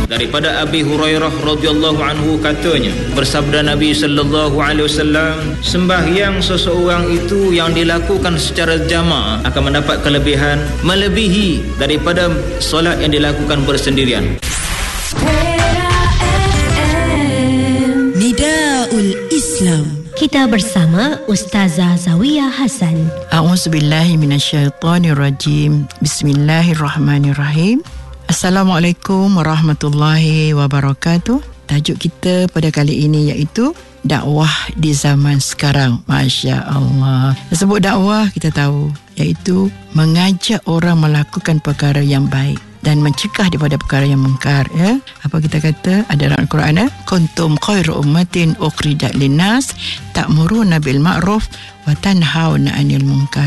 Daripada Abi Hurairah radhiyallahu anhu katanya, bersabda Nabi sallallahu alaihi wasallam, sembahyang seseorang itu yang dilakukan secara jamaah akan mendapat kelebihan melebihi daripada solat yang dilakukan bersendirian. Nidaul Islam. Kita bersama Ustazah Zawiyah Hasan. A'udzubillahi minasyaitonirrajim. Bismillahirrahmanirrahim. Assalamualaikum warahmatullahi wabarakatuh. Tajuk kita pada kali ini iaitu dakwah di zaman sekarang. Masya Allah. Sebut dakwah kita tahu iaitu mengajak orang melakukan perkara yang baik dan mencegah daripada perkara yang mungkar, ya. Apa kita kata ada dalam Al-Quran, kuntum khairu ummatin ukhrijat linnas ta'muruna bil ma'ruf wa tanhauna 'anil munkar.